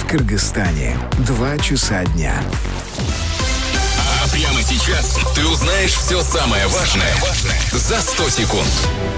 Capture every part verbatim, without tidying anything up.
Кыргызстане. Два часа дня. А прямо сейчас ты узнаешь все самое важное за сто секунд.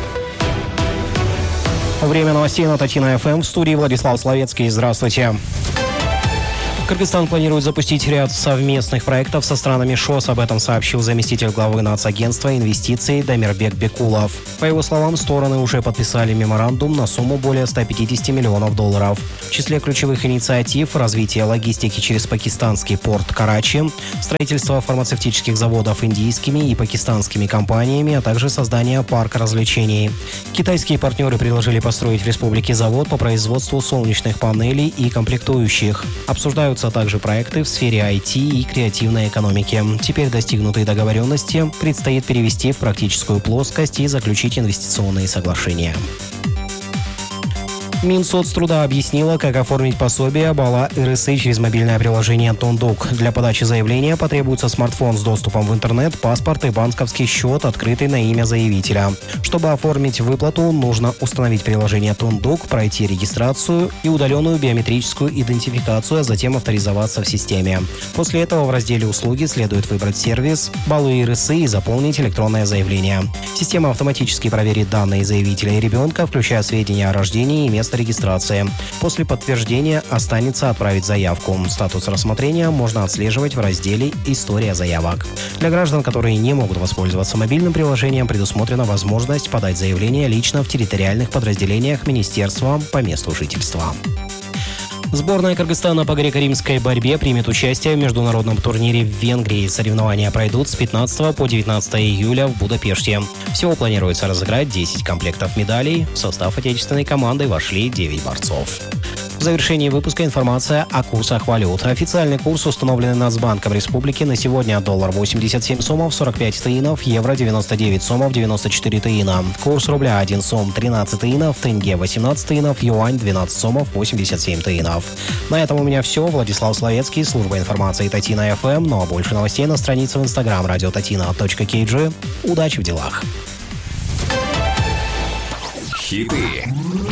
Время новостей на Татина эф эм. В студии Владислав Словецкий. Здравствуйте. Кыргызстан планирует запустить ряд совместных проектов со странами ШОС. Об этом сообщил заместитель главы Нацагентства инвестиций Дамирбек Бекулов. По его словам, стороны уже подписали меморандум на сумму более ста пятидесяти миллионов долларов. В числе ключевых инициатив – развитие логистики через пакистанский порт Карачи, строительство фармацевтических заводов индийскими и пакистанскими компаниями, а также создание парка развлечений. Китайские партнеры предложили построить в республике завод по производству солнечных панелей и комплектующих. Обсуждаются а также проекты в сфере ай ти и креативной экономики. Теперь достигнутые договоренности предстоит перевести в практическую плоскость и заключить инвестиционные соглашения. Минсоцтруда объяснила, как оформить пособие балла эр эс и через мобильное приложение «Тондук». Для подачи заявления потребуется смартфон с доступом в интернет, паспорт и банковский счет, открытый на имя заявителя. Чтобы оформить выплату, нужно установить приложение «Тондук», пройти регистрацию и удаленную биометрическую идентификацию, а затем авторизоваться в системе. После этого в разделе «Услуги» следует выбрать сервис «Баллы эр эс и» и заполнить электронное заявление. Система автоматически проверит данные заявителя и ребенка, включая сведения о рождении и место регистрации. После подтверждения останется отправить заявку. Статус рассмотрения можно отслеживать в разделе «История заявок». Для граждан, которые не могут воспользоваться мобильным приложением, предусмотрена возможность подать заявление лично в территориальных подразделениях министерства по месту жительства. Сборная Кыргызстана по греко-римской борьбе примет участие в международном турнире в Венгрии. Соревнования пройдут с пятнадцатого по девятнадцатое июля в Будапеште. Всего планируется разыграть десять комплектов медалей. В состав отечественной команды вошли девять борцов. В завершении выпуска информация о курсах валют. Официальный курс, установленный Нацбанком Республики, на сегодня: доллар восемьдесят семь сомов сорок пять тыинов, евро девяносто девять сомов девяносто четыре тыина. Курс рубля один сом тринадцать тыинов, тенге восемнадцать тыинов, юань двенадцать сомов восемьдесят семь тыинов. На этом у меня все. Владислав Словецкий, служба информации Татина эф эм. Ну а больше новостей на странице в инстаграм радио татина точка кей джи. Удачи в делах. Хиты